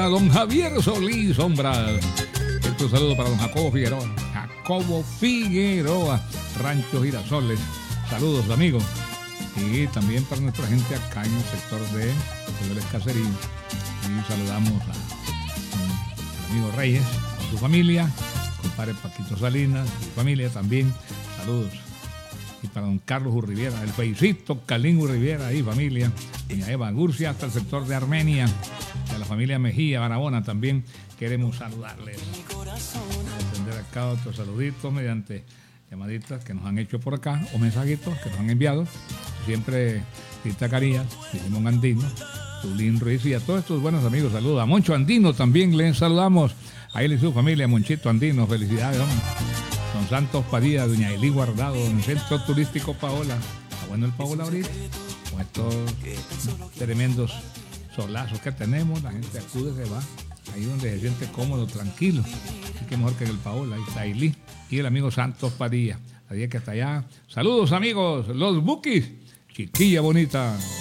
para don Javier Solís Sombras. Este saludo para don Jacobo Figueroa, Rancho Girasoles. Saludos, amigos. Y también para nuestra gente acá en el sector de Señores Caserío. Y saludamos al amigo Reyes, con su familia, compadre Paquito Salinas, su familia también. Saludos. Y para don Carlos Urriviera, el feicito Calín Urriviera y familia, doña Eva Gurcia, hasta el sector de Armenia, y a la familia Mejía, Barahona también queremos saludarles. Atender acá otros saluditos mediante llamaditas que nos han hecho por acá o mensajitos que nos han enviado. Siempre Rita Carías, Simón Andino, Tulín Ruiz y a todos estos buenos amigos. Saludos a Moncho Andino también, les saludamos a él y su familia, Monchito Andino, felicidades, hombre. Don Santos Padilla, doña Eli Guardado, en el Centro Turístico Paola. Está bueno el Paola ahorita, con estos tremendos solazos que tenemos, la gente acude, se va, ahí donde se siente cómodo, tranquilo. Así que mejor que en el Paola, ahí está Eli y el amigo Santos Padilla. Así que hasta allá. Saludos amigos, los Bukis, chiquilla bonita.